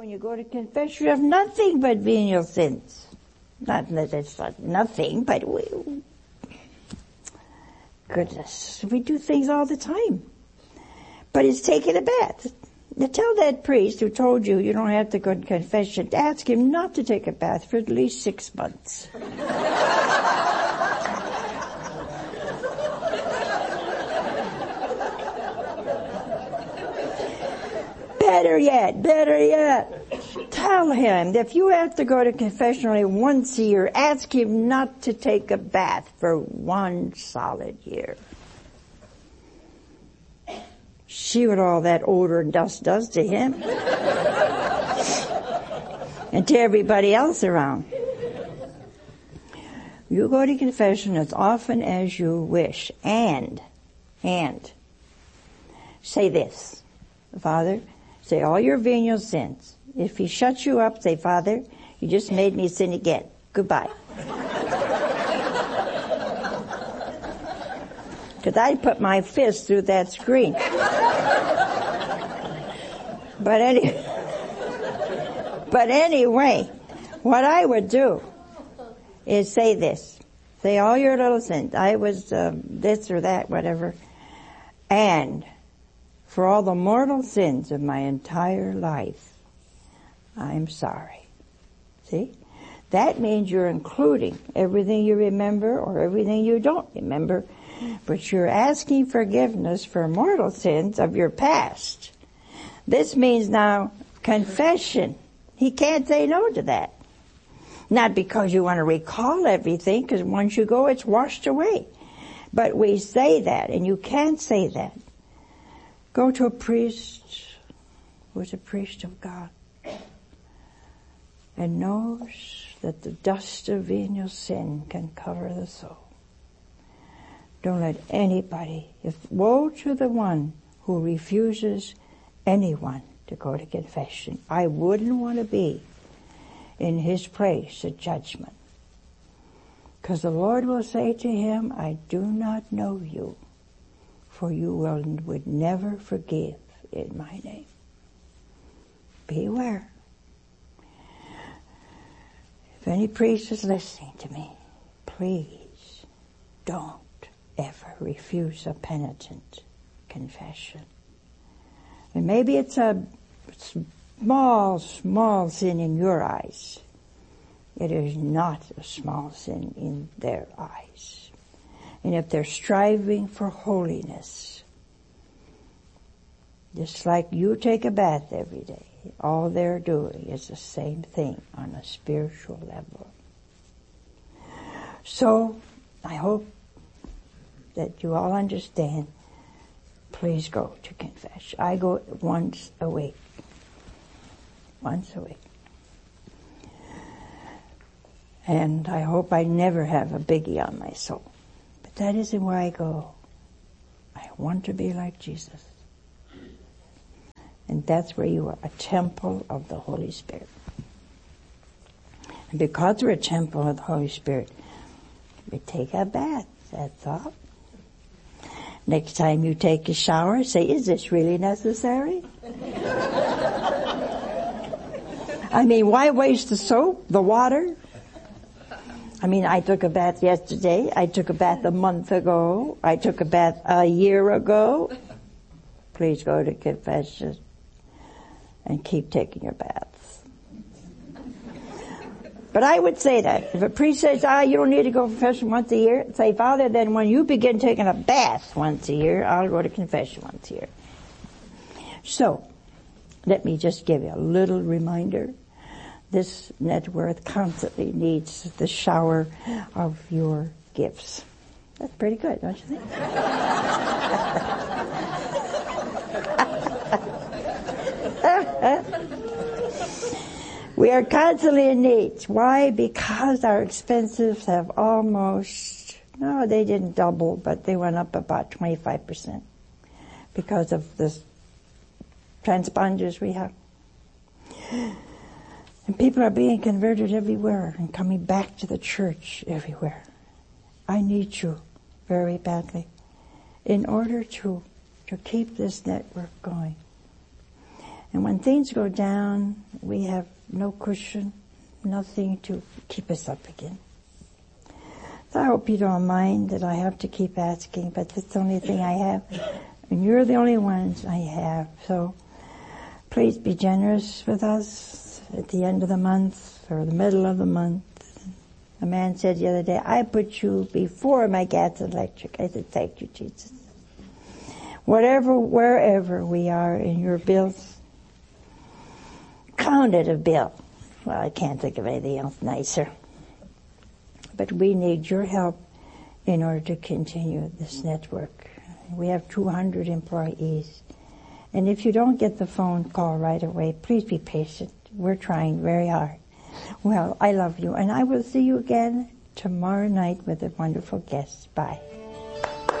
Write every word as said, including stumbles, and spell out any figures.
when you go to confession, you have nothing but venial sins. Not that it's not nothing, but we, goodness, we do things all the time. But it's taking a bath. Now tell that priest who told you you don't have to go to confession to ask him not to take a bath for at least six months. Better yet, better yet, tell him that if you have to go to confession only once a year, ask him not to take a bath for one solid year. See what all that odor and dust does to him. And to everybody else around. You go to confession as often as you wish. And, and, say this, Father, say all your venial sins. If he shuts you up, say, Father, you just made me sin again. Goodbye. Because I put my fist through that screen. But any, but anyway, what I would do is say this. Say all your little sins. I was um, this or that, whatever. And for all the mortal sins of my entire life, I'm sorry. See? That means you're including everything you remember or everything you don't remember, but you're asking forgiveness for mortal sins of your past. This means now confession. He can't say no to that. Not because you want to recall everything, because once you go, it's washed away. But we say that, and you can't say that. Go to a priest who's a priest of God and knows that the dust of venial sin can cover the soul. Don't let anybody, if woe to the one who refuses anyone to go to confession. I wouldn't want to be in his place at judgment. Because the Lord will say to him, I do not know you, for you will, would never forgive in my name. Beware. If any priest is listening to me, please don't ever refuse a penitent confession. And maybe it's a small, small sin in your eyes. It is not a small sin in their eyes. And if they're striving for holiness, just like you take a bath every day, all they're doing is the same thing on a spiritual level. So, I hope that you all understand. Please go to confession. I go once a week. Once a week. And I hope I never have a biggie on my soul. But that isn't where I go. I want to be like Jesus. And that's where you are, a temple of the Holy Spirit. And because we're a temple of the Holy Spirit, we take a bath, that's all. Next time you take a shower, say, is this really necessary? I mean, why waste the soap, the water? I mean, I took a bath yesterday. I took a bath a month ago. I took a bath a year ago. Please go to confession and keep taking your baths. But I would say that. If a priest says, ah, you don't need to go to confession once a year, say, Father, then when you begin taking a bath once a year, I'll go to confession once a year. So, let me just give you a little reminder. This network constantly needs the shower of your gifts. That's pretty good, don't you think? We are constantly in need. Why? Because our expenses have almost, no, they didn't double, but they went up about twenty-five percent because of the transponders we have. And people are being converted everywhere and coming back to the church everywhere. I need you very badly in order to, to keep this network going. And when things go down we have no cushion, nothing to keep us up again. So I hope you don't mind that I have to keep asking, but that's the only thing I have. And you're the only ones I have. So please be generous with us at the end of the month or the middle of the month. A man said the other day, I put you before my gas and electric. I said, thank you, Jesus. Whatever, wherever we are in your bills, count it a bill. Well, I can't think of anything else nicer. But we need your help in order to continue this network. We have two hundred employees. And if you don't get the phone call right away, please be patient. We're trying very hard. Well, I love you, and I will see you again tomorrow night with a wonderful guest. Bye.